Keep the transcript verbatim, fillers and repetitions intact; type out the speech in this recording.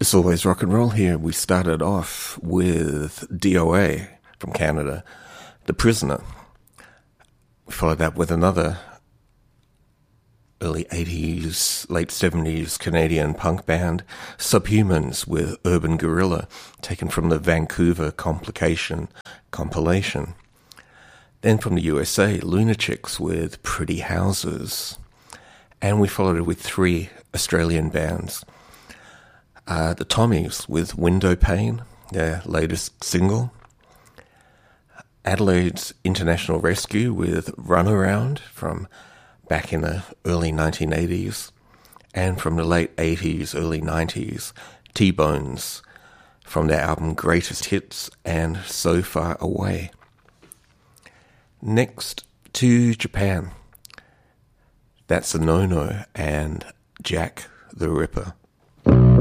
It's always rock and roll here. We started off with D O A from Canada, The Prisoner. We followed that with another early eighties, late seventies Canadian punk band, Subhumans with Urban Guerrilla, taken from the Vancouver Complication compilation. Then from the U S A, Lunatics with Pretty Houses. And we followed it with three Australian bands. Uh, the Tommies with Window Pane, their latest single. Adelaide's International Rescue with Runaround from back in the early nineteen eighties. And from the late eighties, early nineties, T-Bones from their album Greatest Hits and So Far Away. Next to Japan. That's a No-No and Jack the Ripper.